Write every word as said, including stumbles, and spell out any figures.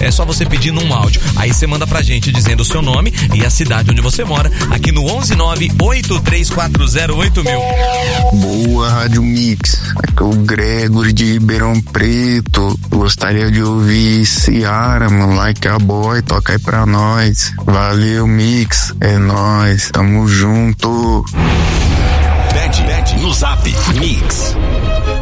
É só você pedir num áudio. Aí você manda pra gente dizendo o seu nome e a cidade onde você mora, aqui no onze nove oito três quatro zero oito mil. Boa, Rádio Mix. Aqui é o Gregory de Ribeirão Preto. Gostaria de ouvir Ciara, mano, Like a Boy, toca aí pra nós. Valeu, Mix. É nóis, tamo junto. Pede, pede no Zap Mix.